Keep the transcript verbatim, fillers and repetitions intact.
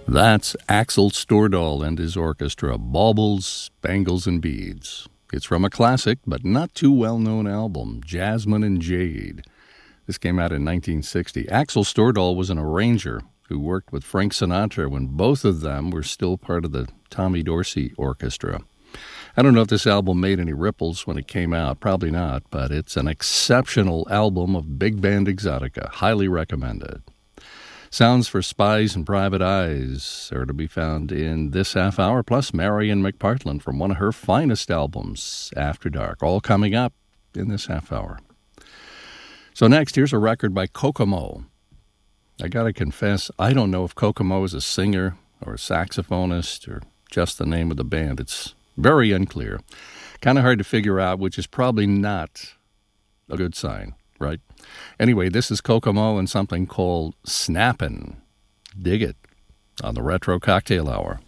That's Axel Stordahl and his orchestra, Baubles, Bangles and Beads. It's from a classic but not too well-known album, Jasmine and Jade. This came out in nineteen sixty. Axel Stordahl was an arranger who worked with Frank Sinatra when both of them were still part of the Tommy Dorsey Orchestra. I don't know if this album made any ripples when it came out, probably not, but it's an exceptional album of big band exotica, highly recommended. Sounds for Spies and Private Eyes are to be found in this half hour, plus Marion McPartland from one of her finest albums, After Dark, all coming up in this half hour. So next, here's a record by Kokomo. I gotta confess, I don't know if Kokomo is a singer or a saxophonist or just the name of the band. It's very unclear. Kind of hard to figure out, which is probably not a good sign, right? Anyway, this is Kokomo and something called Snappin'. Dig it on the Retro Cocktail Hour.